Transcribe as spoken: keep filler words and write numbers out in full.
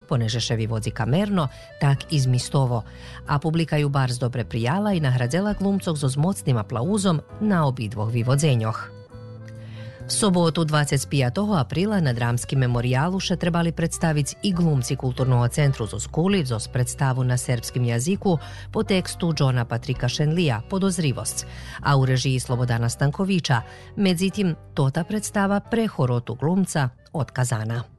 poneže še vivodzi kamerno, tak i zmistovo, a publika ju barz dobre prijala i nahradzela glumcog zo zmocnim aplauzom na obidvoh vivodzenjoh. V sobotu dvadeset petog aprila na Dramskim memorialu še trebali predstaviti i glumci Kulturnog centru zo Skuli zo predstavu na srpskim jaziku po tekstu Johna Patrika Shenlija Podozrivost, a u režiji Slobodana Stankovića. Međutim, tota predstava prehorotu glumca otkazana.